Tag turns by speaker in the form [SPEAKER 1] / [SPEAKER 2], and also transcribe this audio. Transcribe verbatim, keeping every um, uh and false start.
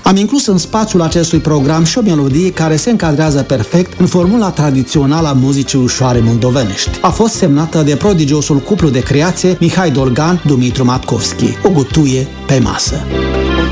[SPEAKER 1] Am inclus în spațiul acestui program și o melodie care se încadrează perfect în formula tradițională a muzicii ușoare moldovenești. A fost semnată de prodigiosul cuplu de creație Mihai Dolgan, Dumitru Matkovski, O gutuie pe masă.